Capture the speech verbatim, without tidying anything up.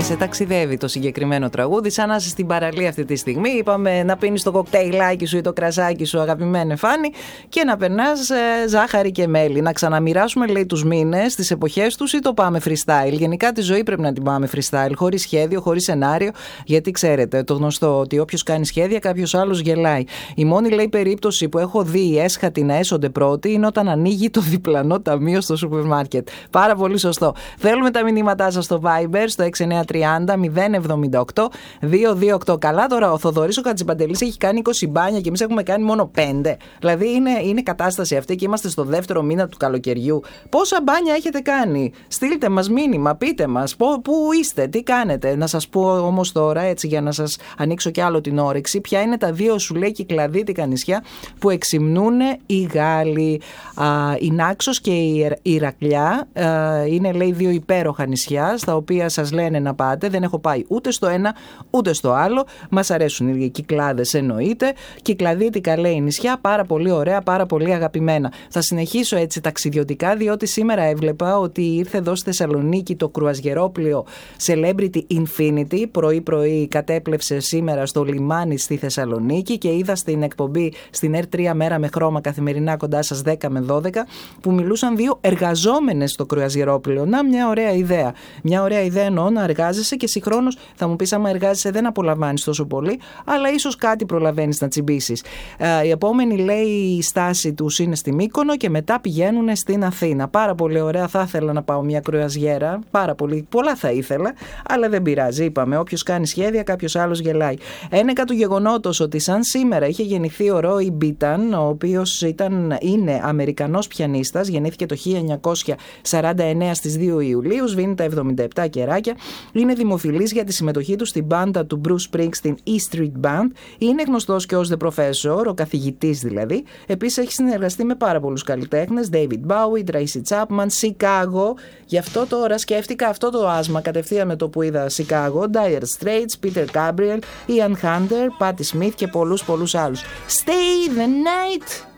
σε ταξιδεύει το συγκεκριμένο τραγούδι, σαν να είσαι στην παραλία αυτή τη στιγμή. Είπαμε να πίνεις το κοκτέιλάκι σου ή το κρασάκι σου, αγαπημένε Φάνη, και να περνάς ε, ζάχαρη και μέλι. Να ξαναμοιράσουμε, λέει, τους μήνες, τις εποχές τους, ή το πάμε freestyle? Γενικά τη ζωή πρέπει να την πάμε freestyle, χωρίς σχέδιο, χωρίς σενάριο, γιατί ξέρετε το γνωστό ότι όποιος κάνει σχέδια, κάποιος άλλος γελάει. Η μόνη, λέει, περίπτωση που έχω δει οι έσχατοι να έσονται πρώτοι είναι όταν ανοίγει το διπλανό ταμείο στο σούπερ μάρκετ. Πάρα πολύ σωστό. Θέλουμε τα μηνύματά σας στο Viber, στο έξι εννιά τρία μηδέν μηδέν εβδομήντα οκτώ δύο δύο οκτώ. Καλά, τώρα ο Θοδωρής ο Χατζηπαντελής έχει κάνει είκοσι μπάνια και εμείς έχουμε κάνει μόνο πέντε. Δηλαδή είναι, είναι κατάσταση αυτή και είμαστε στο δεύτερο μήνα του καλοκαιριού. Πόσα μπάνια έχετε κάνει? Στείλτε μας μήνυμα, πείτε μας πού είστε, τι κάνετε. Να σας πω όμως τώρα, έτσι, για να σας ανοίξω κι άλλο την όρεξη, ποια είναι τα δύο, σου λέει, κυκλαδίτικα νησιά που εξυμνούν οι Γάλλοι. Α, η Νάξος και η Ηρακλιά. Α, είναι, λέει, δύο υπέροχα νησιά στα οποία σας λένε να πάτε. Δεν έχω πάει ούτε στο ένα ούτε στο άλλο. Μας αρέσουν οι κυκλάδες, εννοείται. Κυκλαδίτικα, λέει, νησιά, πάρα πολύ ωραία, πάρα πολύ αγαπημένα. Θα συνεχίσω έτσι ταξιδιωτικά, διότι σήμερα έβλεπα ότι ήρθε εδώ στη Θεσσαλονίκη το κρουαζιερόπλοιο Celebrity Infinity. Πρωί-πρωί κατέπλευσε σήμερα στο λιμάνι στη Θεσσαλονίκη και είδα στην εκπομπή στην ερ τρία Μέρα με Χρώμα καθημερινά κοντά σας δέκα με δώδεκα που μιλούσαν δύο εργαζόμενες στο κρουαζιερόπλοιο. Να, μια ωραία ιδέα. Μια ωραία ιδέα εννοώ, να εργάζεσαι και συγχρόνως, θα μου πεις, άμα εργάζεσαι δεν απολαμβάνεις τόσο πολύ, αλλά ίσως κάτι προλαβαίνεις να τσιμπήσεις. Ε, η επόμενη, λέει, στάση τους είναι στη Μύκονο και μετά πηγαίνουν στην Αθήνα. Πάρα πολύ ωραία. Θα ήθελα να πάω μια κρουαζιέρα. Πάρα πολύ. Πολλά θα ήθελα, αλλά δεν πειράζει. Είπαμε, όποιος κάνει σχέδια, κάποιος άλλος γελάει. Ένεκα του γεγονότος ότι σαν σήμερα είχε γεννηθεί ο Ρόι Μπίταν, ο οποίος ήταν, είναι Αμερικανός πιανίστας, γεννήθηκε το χίλια εννιακόσια σαράντα εννέα στις δύο Ιουλίου, σβήνει τα εβδομήντα επτά κεράκια, είναι δημοφιλής για τη συμμετοχή του στην μπάντα του Bruce Springsteen E Street Band, είναι γνωστός και ως The Professor, ο καθηγητής δηλαδή. Επίσης έχει συνεργαστεί με πάρα πολλούς καλλιτέχνες, David Bowie, Tracy Chapman, Chicago. Γι' αυτό τώρα σκέφτηκα αυτό το άσμα κατευθείαν με το που είδα Chicago, Dire Straits, Peter Gabriel, Ian Hunter, Patti Smith και πολλούς πολλούς άλλους. Stay the night!